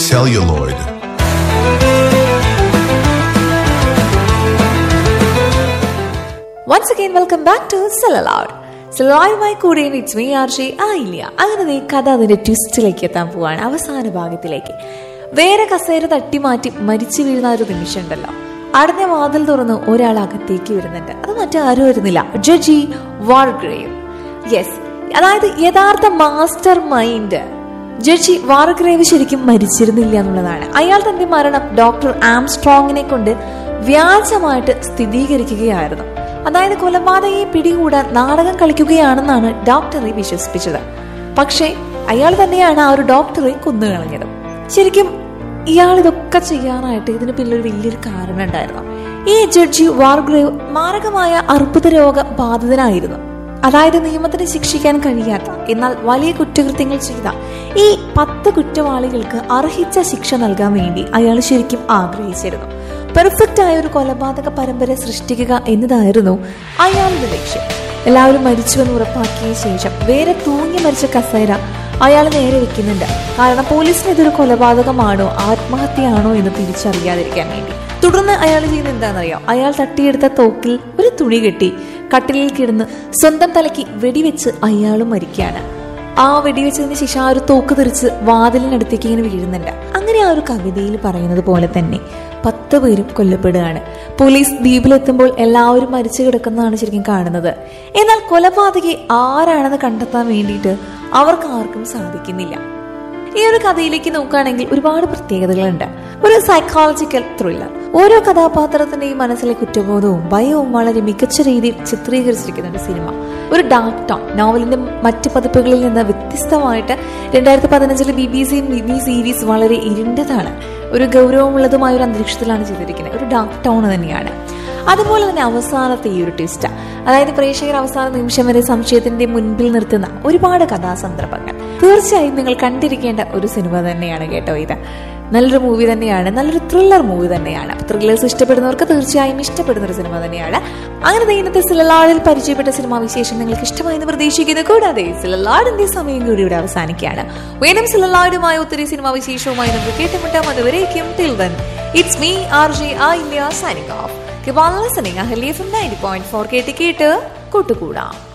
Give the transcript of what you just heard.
celluloid. Once again, welcome back to Celluloid. Celluloid കൂടെ it's me RJ ആയില്ല. അങ്ങനെ കഥ അതിന്റെ ട്വിസ്റ്റിലേക്ക് എത്താൻ പോവാണ്, അവസാന ഭാഗത്തിലേക്ക്. വേറെ കസേര തട്ടിമാറ്റി മരിച്ചു വീഴുന്ന ഒരു നിമിഷം ഉണ്ടല്ലോ. അടഞ്ഞ വാതിൽ തുറന്ന് ഒരാൾ അകത്തേക്ക് വരുന്നുണ്ട്. അത് മറ്റാരും വരുന്നില്ല, ജഡ്ജി വാർഗ്രേവ്. യെസ്, അതായത് യഥാർത്ഥ മാസ്റ്റർ മൈൻഡ് ജഡ്ജി വാർഗ്രേവ് ശരിക്കും മരിച്ചിരുന്നില്ല എന്നുള്ളതാണ്. അയാൾ തന്റെ മരണം ഡോക്ടർ ആംസ്ട്രോങ്ങിനെ കൊണ്ട് വ്യാജമായിട്ട് സ്ഥിരീകരിക്കുകയായിരുന്നു. അതായത് കൊലപാതകയെ പിടികൂടാൻ നാടകം കളിക്കുകയാണെന്നാണ് ഡോക്ടറെ വിശ്വസിപ്പിച്ചത്. പക്ഷേ അയാൾ തന്നെയാണ് ആ ഒരു ഡോക്ടറെ കൊന്നുകളഞ്ഞത്. ശരിക്കും ഇയാൾ ഇതൊക്കെ ചെയ്യാനായിട്ട് ഇതിന് പിന്നിലൊരു വലിയൊരു കാരണം ഉണ്ടായിരുന്നു. ഈ ജഡ്ജി വാർഗ്രേവ് മാരകമായ അർബുദ രോഗ ബാധിതനായിരുന്നു. അതായത് നിയമത്തിന് ശിക്ഷിക്കാൻ കഴിയാത്ത എന്നാൽ വലിയ കുറ്റകൃത്യങ്ങൾ ചെയ്ത ഈ 10 കുറ്റവാളികൾക്ക് അർഹിച്ച ശിക്ഷ നൽകാൻ വേണ്ടി അയാൾ ശരിക്കും ആഗ്രഹിച്ചിരുന്നു. പെർഫെക്റ്റ് ആയ ഒരു കൊലപാതക പരമ്പര സൃഷ്ടിക്കുക എന്നതായിരുന്നു അയാളുടെ ലക്ഷ്യം. എല്ലാവരും മരിച്ചുവെന്ന് ഉറപ്പാക്കിയ ശേഷം വേറെ തൂങ്ങി മരിച്ച കസേര അയാൾ നേരെ വെക്കുന്നുണ്ട്. കാരണം പോലീസിന് ഇതൊരു കൊലപാതകമാണോ ആത്മഹത്യയാണോ എന്ന് തിരിച്ചറിയാതിരിക്കാൻ വേണ്ടി. തുടർന്ന് അയാൾ ചെയ്യുന്നത് എന്താണെന്നറിയാം? അയാൾ തട്ടിയെടുത്ത തോക്കിൽ ഒരു തുണി കെട്ടി കട്ടിലിൽ കിടന്ന് സ്വന്തം തലയ്ക്ക് വെടിവെച്ച് അയാളും മരിക്കുകയാണ്. ആ വെടിവെച്ചതിന് ശേഷം ആ ഒരു തോക്ക് തെറിച്ച് വാതിലിനടുത്തേക്ക് ഇങ്ങനെ വീഴുന്നുണ്ട്. അങ്ങനെ ആ ഒരു കവിതയിൽ പറയുന്നത് പോലെ തന്നെ 10 പേരും കൊല്ലപ്പെടുകയാണ്. പോലീസ് ദ്വീപിലെത്തുമ്പോൾ എല്ലാവരും മരിച്ചു കിടക്കുന്നതാണ് ശരിക്കും കാണുന്നത്. എന്നാൽ കൊലപാതകി ആരാണെന്ന് കണ്ടെത്താൻ വേണ്ടിയിട്ട് അവർക്ക് ആർക്കും സാധിക്കുന്നില്ല. ഈ ഒരു കഥയിലേക്ക് നോക്കുകയാണെങ്കിൽ ഒരുപാട് പ്രത്യേകതകളുണ്ട്. ഒരു സൈക്കോളജിക്കൽ ത്രില്ലർ. ഓരോ കഥാപാത്രത്തിന്റെയും മനസ്സിലെ കുറ്റബോധവും ഭയവും വളരെ മികച്ച രീതിയിൽ ചിത്രീകരിച്ചിരിക്കുന്ന ഒരു സിനിമ. ഒരു ഡാർക്ക് ടോൺ നോവലിന്റെ മറ്റ് പതിപ്പുകളിൽ നിന്ന് വ്യത്യസ്തമായിട്ട് 2015 BBC മിനി സീരീസ് വളരെ ഇരുണ്ടതാണ്, ഒരു ഗൗരവമുള്ളതുമായ ഒരു അന്തരീക്ഷത്തിലാണ് ചെയ്തിരിക്കുന്നത്. ഒരു ഡാർക്ക് ടോൺ തന്നെയാണ്. അതുപോലെ തന്നെ അവസാനത്തെ ഈ ഒരു ട്വിസ്റ്റ്, അതായത് പ്രേക്ഷകർ അവസാന നിമിഷം വരെ സംശയത്തിന്റെ മുൻപിൽ നിർത്തുന്ന ഒരുപാട് കഥാസന്ദർഭങ്ങൾ. തീർച്ചയായും നിങ്ങൾ കണ്ടിരിക്കേണ്ട ഒരു സിനിമ തന്നെയാണ് കേട്ടോ ഇത്. നല്ലൊരു മൂവി തന്നെയാണ്, നല്ലൊരു ത്രില്ലർ മൂവി തന്നെയാണ്. ത്രില്ലേഴ്സ് ഇഷ്ടപ്പെടുന്നവർക്ക് തീർച്ചയായും ഇഷ്ടപ്പെടുന്ന ഒരു സിനിമ തന്നെയാണ്. അങ്ങനെ ഇന്നത്തെ സിലലാഡിൽ പരിചയപ്പെട്ട സിനിമാ വിശേഷം നിങ്ങൾക്ക് ഇഷ്ടമായെന്ന് പ്രതീക്ഷിക്കുന്നു. കൂടാതെ സിലലാഡിന്റെ സമയം കൂടി ഇവിടെ അവസാനിക്കുകയാണ്. വീണ്ടും സിലലാഡുമായ ഒത്തിരി സിനിമാ വിശേഷവുമായി നമുക്ക് കേട്ടുമുട്ടാം. അതുവരേക്കും till then, it's me RJ Ailya signing off. Keep on listening. Ahali from 90.4 കേട്ട് കൂട്ടുകൂടാം.